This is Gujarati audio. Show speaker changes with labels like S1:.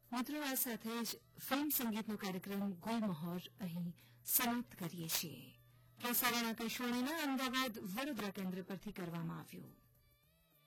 S1: મિત્રો આ સાથે જ ફિલ્મ સંગીતનો કાર્યક્રમ ગુલમહોર અહીં સમાપ્ત કરીએ છીએ. પ્રસારણ આકાશવાણીના અમદાવાદ વડોદરા કેન્દ્ર પરથી કરવામાં આવ્યું.